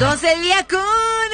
12 del día con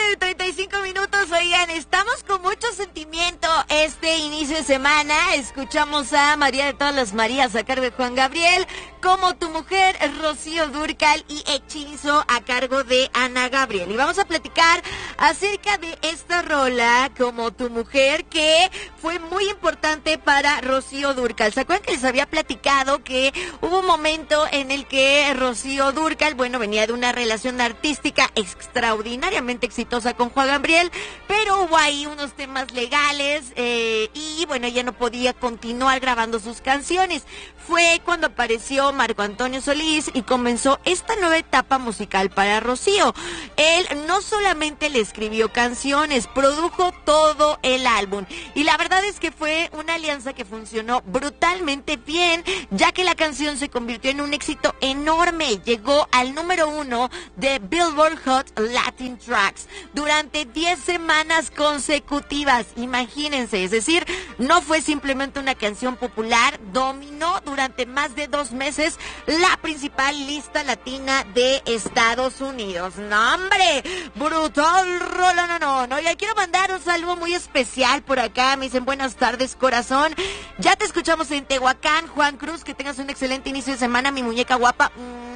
35 minutos. Oigan, estamos con mucho sentimiento este inicio de semana. Escuchamos a María de todas las Marías a cargo de Juan Gabriel, Como tu mujer, Rocío Dúrcal, y Hechizo a cargo de Ana Gabriel. Y vamos a platicar acerca de esta rola, Como tu mujer, que fue muy importante para Rocío Dúrcal. ¿Se acuerdan que les había platicado que hubo un momento en el que Rocío Dúrcal, bueno, venía de una relación artística extraordinariamente exitosa con Juan Gabriel, pero hubo ahí unos temas legales y bueno, ella no podía continuar grabando sus canciones. Fue cuando apareció Marco Antonio Solís y comenzó esta nueva etapa musical para Rocío. Él no solamente le escribió canciones, produjo todo el álbum. Y la verdad es que fue una alianza que funcionó brutalmente bien, ya que la canción se convirtió en un éxito enorme. Llegó al número 1 de Billboard Hot Latin Tracks durante 10 semanas consecutivas. Imagínense, es decir, no fue simplemente una canción popular, dominó durante más de 2 meses la principal lista latina de Estados Unidos. ¡No, hombre! ¡Brutal rola! No. Y quiero mandar un saludo muy especial por acá. Me dicen buenas tardes, corazón. Ya te escuchamos en Tehuacán, Juan Cruz. Que tengas un excelente inicio de semana, mi muñeca guapa.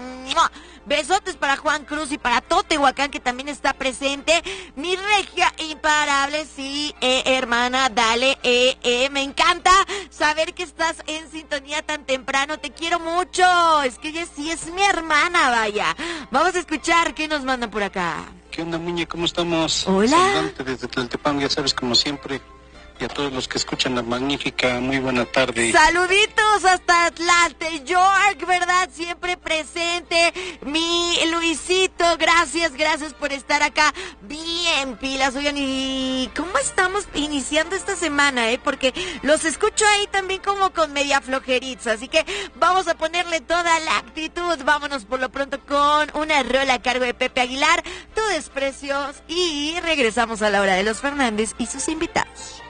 Besotes para Juan Cruz y para todo Tehuacán, que también está presente. Mi regia imparable, sí, hermana, dale, me encanta saber que estás en sintonía tan temprano. Te quiero mucho. Es que ella sí es mi hermana, vaya. Vamos a escuchar qué nos mandan por acá. ¿Qué onda, muñe? ¿Cómo estamos? Hola. Saludante desde Tlaltepán, ya sabes, como siempre. Y a todos los que escuchan la magnífica, muy buena tarde. Saluditos hasta Atlante, York, ¿verdad? Siempre presente. Mi Luisito, gracias por estar acá. Bien pilas, oigan, ¿y cómo estamos iniciando esta semana, Porque los escucho ahí también como con media flojeriza, así que vamos a ponerle toda la actitud. Vámonos por lo pronto con una rola a cargo de Pepe Aguilar, Tu Desprecios, y regresamos a la hora de los Fernández y sus invitados.